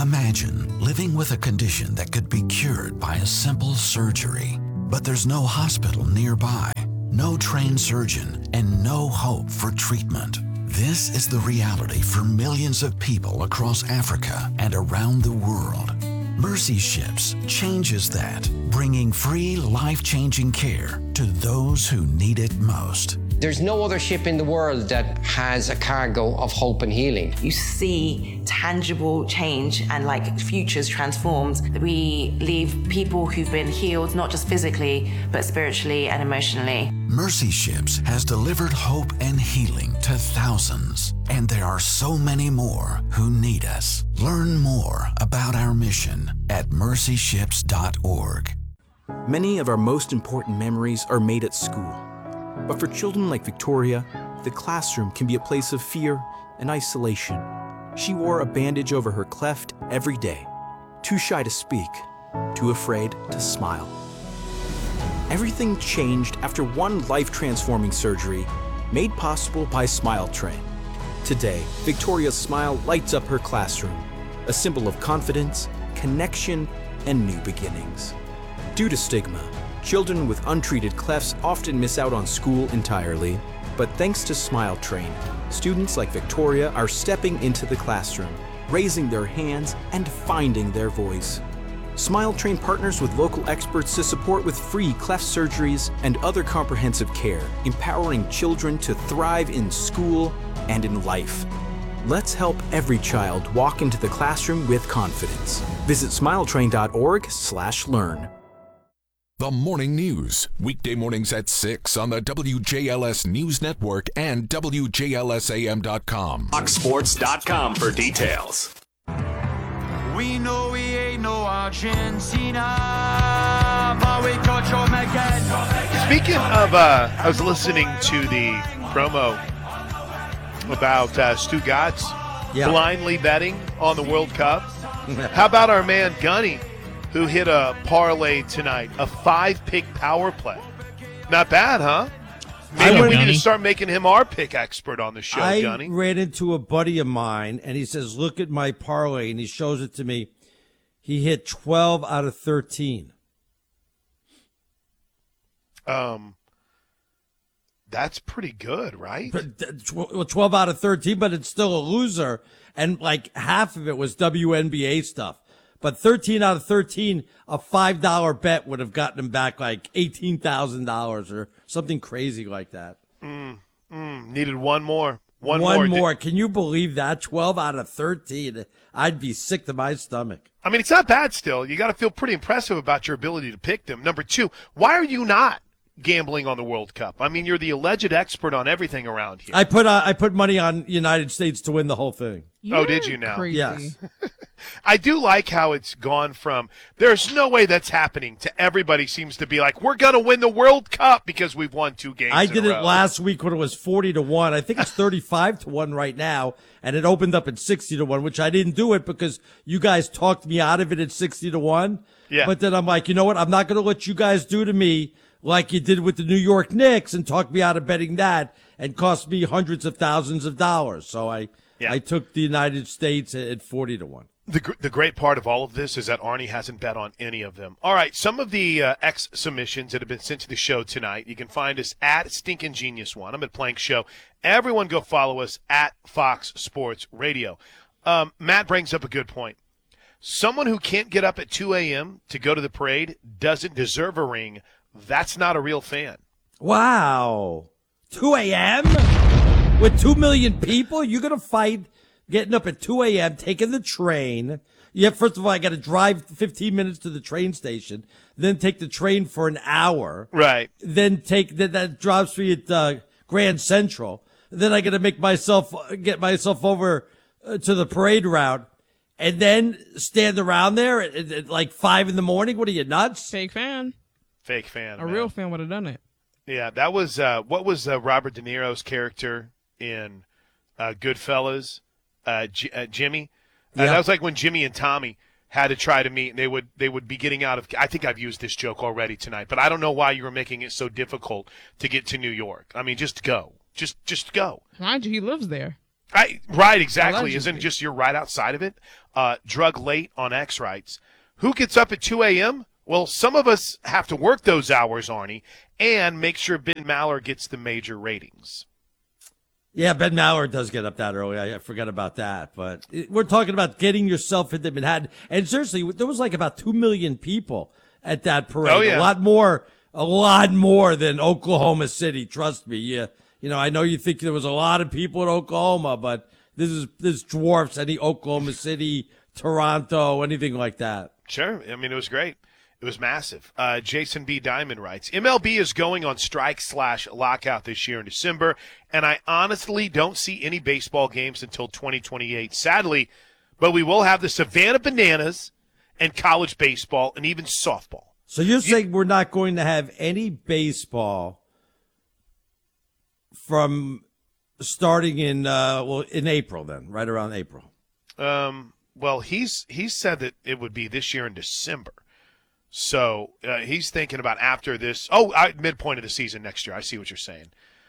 Imagine living with a condition that could be cured by a simple surgery, but there's no hospital nearby, no trained surgeon, and no hope for treatment. This is the reality for millions of people across Africa and around the world. Mercy Ships changes that, bringing free, life-changing care to those who need it most. There's no other ship in the world that has a cargo of hope and healing. You see tangible change and like futures transformed. We leave people who've been healed, not just physically, but spiritually and emotionally. Mercy Ships has delivered hope and healing to thousands, and there are so many more who need us. Learn more about our mission at mercyships.org. Many of our most important memories are made at school. But for children like Victoria, the classroom can be a place of fear and isolation. She wore a bandage over her cleft every day, too shy to speak, too afraid to smile. Everything changed after one life-transforming surgery made possible by Smile Train. Today, Victoria's smile lights up her classroom, a symbol of confidence, connection, and new beginnings. Due to stigma, children with untreated clefts often miss out on school entirely, but thanks to Smile Train, students like Victoria are stepping into the classroom, raising their hands and finding their voice. Smile Train partners with local experts to support with free cleft surgeries and other comprehensive care, empowering children to thrive in school and in life. Let's help every child walk into the classroom with confidence. Visit smiletrain.org/learn. The Morning News, weekday mornings at 6 on the WJLS News Network and WJLSAM.com. FoxSports.com for details. We know we ain't no Argentina, but we touch them again. Speaking of, I was listening to the promo about Stu Gatz blindly betting on the World Cup. How about our man Gunny, who hit a parlay tonight, a 5-pick power play? Not bad, huh? Maybe we need to start making him our pick expert on the show, Gunny. I ran into a buddy of mine, and he says, look at my parlay, and he shows it to me. He hit 12 out of 13. That's pretty good, right? 12 out of 13, but it's still a loser, and like half of it was WNBA stuff. But 13 out of 13, a $5 bet would have gotten him back like $18,000 or something crazy like that. Needed one more. One more. Can you believe that? 12 out of 13. I'd be sick to my stomach. I mean, it's not bad still. You got to feel pretty impressive about your ability to pick them. Number two, why are you not gambling on the World Cup? I mean, you're the alleged expert on everything around here. I put money on United States to win the whole thing. Oh, did you now? Crazy. Yes. I do like how it's gone from there's no way that's happening to everybody seems to be like, we're going to win the World Cup because we've won 2 games I in did a it row. last week when it was 40-1. I think it's 35-1 right now, and it opened up at 60-1, which I didn't do it because you guys talked me out of it at 60-1. Yeah. But then I'm like, you know what? I'm not going to let you guys do to me like you did with the New York Knicks and talk me out of betting that and cost me hundreds of thousands of dollars. So I took the United States at 40-1. The great part of all of this is that Arnie hasn't bet on any of them. All right, some of the X submissions that have been sent to the show tonight, you can find us at Stinkin' Genius One. I'm at Plank Show. Everyone go follow us at Fox Sports Radio. Matt brings up a good point. Someone who can't get up at 2 a.m. to go to the parade doesn't deserve a ring. That's not a real fan. Wow. 2 a.m.? With 2 million people? You're going to fight getting up at 2 a.m., taking the train. Yeah, first of all, I got to drive 15 minutes to the train station, then take the train for an hour. Right. Then that drops me at Grand Central. Then I got to get myself over to the parade route and then stand around there at like 5 in the morning. What are you, nuts? Fake fan. Fake fan. A real fan would have done it. Yeah, that was what was Robert De Niro's character in Goodfellas? Jimmy. That was like when Jimmy and Tommy had to try to meet, and they would be getting out of. I think I've used this joke already tonight, but I don't know why you were making it so difficult to get to New York. I mean, just go, just go. Mind you, he lives there. Right, exactly. Allegedly. Isn't it just you're right outside of it? Drug late on X writes, who gets up at 2 a.m.? Well, some of us have to work those hours, Arnie, and make sure Ben Maller gets the major ratings. Yeah, Ben Maller does get up that early. I forgot about that. But we're talking about getting yourself into Manhattan. And seriously, there was like about 2 million people at that parade. Oh, yeah. A lot more than Oklahoma City. Trust me. Yeah. You know, I know you think there was a lot of people in Oklahoma, but this dwarfs any Oklahoma City, Toronto, anything like that. Sure. I mean, it was great. It was massive. Jason B. Diamond writes, MLB is going on strike/lockout this year in December, and I honestly don't see any baseball games until 2028. Sadly, but we will have the Savannah Bananas and college baseball and even softball. So you're saying we're not going to have any baseball from starting in April then, right around April? Well, he's said that it would be this year in December. So he's thinking about after this. Midpoint of the season next year. I see what you're saying.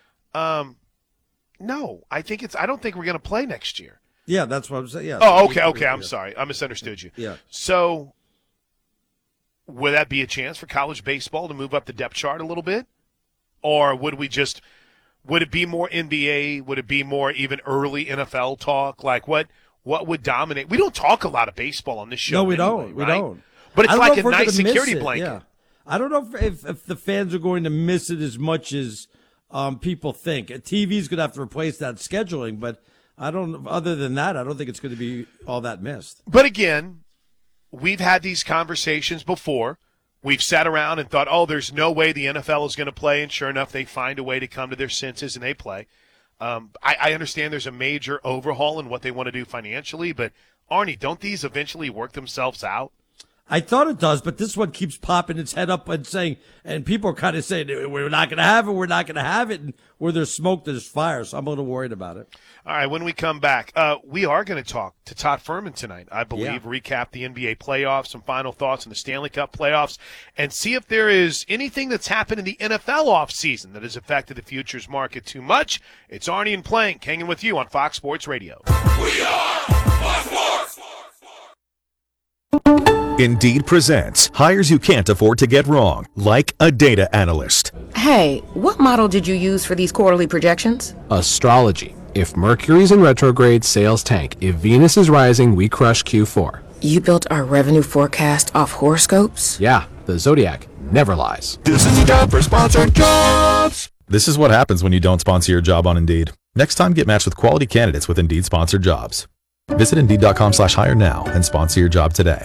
No, I don't think we're going to play next year. Yeah, that's what I'm saying. Yeah. Oh, okay. I'm sorry. I misunderstood you. Yeah. So would that be a chance for college baseball to move up the depth chart a little bit? Or would it be more NBA? Would it be more even early NFL talk? Like what would dominate? We don't talk a lot of baseball on this show. No, we anyway, don't. We right? don't. But it's like a nice nice security blanket. Yeah. I don't know if the fans are going to miss it as much as people think. TV's going to have to replace that scheduling, but other than that, I don't think it's going to be all that missed. But again, we've had these conversations before. We've sat around and thought, there's no way the NFL is going to play, and sure enough, they find a way to come to their senses and they play. I understand there's a major overhaul in what they want to do financially, but Arnie, don't these eventually work themselves out? I thought it does, but this one keeps popping its head up and saying, and people are kind of saying, we're not going to have it, and where there's smoke, there's fire, so I'm a little worried about it. All right, when we come back, we are going to talk to Todd Furman tonight, I believe, recap the NBA playoffs, some final thoughts on the Stanley Cup playoffs, and see if there is anything that's happened in the NFL offseason that has affected the futures market too much. It's Arnie and Plank hanging with you on Fox Sports Radio. We are Fox Sports. Indeed presents hires you can't afford to get wrong, like a data analyst. Hey, what model did you use for these quarterly projections? Astrology. If Mercury's in retrograde, sales tank. If Venus is rising, we crush Q4. You built our revenue forecast off horoscopes? Yeah, the Zodiac never lies. This is the job for sponsored jobs. This is what happens when you don't sponsor your job on Indeed. Next time, get matched with quality candidates with Indeed sponsored jobs. Visit Indeed.com/hire now and sponsor your job today.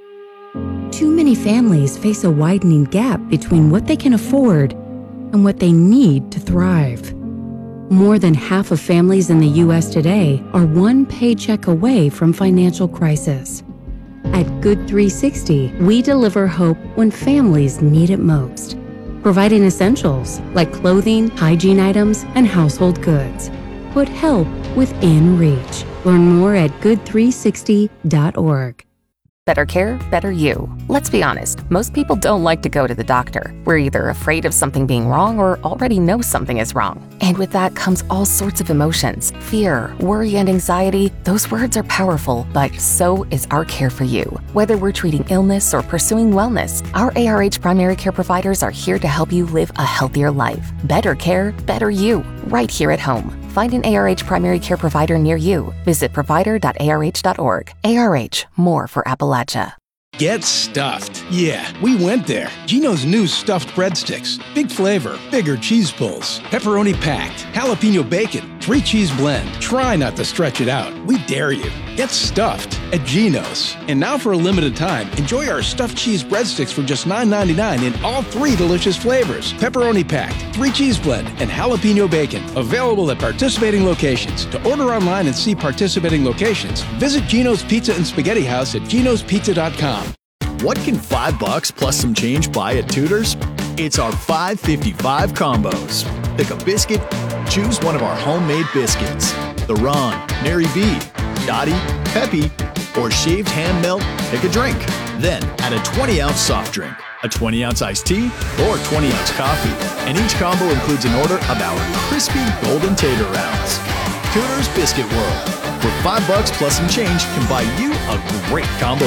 Too many families face a widening gap between what they can afford and what they need to thrive. More than half of families in the U.S. today are one paycheck away from financial crisis. At Good 360, we deliver hope when families need it most, providing essentials like clothing, hygiene items, and household goods. Put help within reach. Learn more at good360.org. Better care, better you. Let's be honest, most people don't like to go to the doctor. We're either afraid of something being wrong or already know something is wrong. And with that comes all sorts of emotions. Fear, worry, and anxiety. Those words are powerful, but so is our care for you. Whether we're treating illness or pursuing wellness, our ARH primary care providers are here to help you live a healthier life. Better care, better you. Right here at home. Find an ARH primary care provider near you. Visit provider.arh.org. ARH, more for Appalachia. Get stuffed. Yeah, we went there. Geno's new stuffed breadsticks. Big flavor, bigger cheese pulls, pepperoni packed, jalapeno bacon, 3-cheese blend. Try not to stretch it out. We dare you. Get stuffed at Geno's. And now for a limited time, enjoy our stuffed cheese breadsticks for just $9.99 in all 3 delicious flavors. Pepperoni packed, 3-cheese blend, and jalapeno bacon. Available at participating locations. To order online and see participating locations, visit Geno's Pizza and Spaghetti House at genospizza.com. What can $5 plus some change buy at Tudor's? It's our $5.55 combos. Pick a biscuit, choose one of our homemade biscuits. The Ron, Mary B, Dottie, Peppy, or shaved ham melt, pick a drink. Then add a 20-ounce soft drink, a 20-ounce iced tea, or 20-ounce coffee. And each combo includes an order of our crispy golden tater rounds. Tudor's Biscuit World, where $5 plus some change can buy you a great combo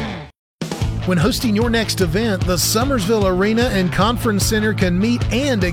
deal. When hosting your next event, the Summersville Arena and Conference Center can meet and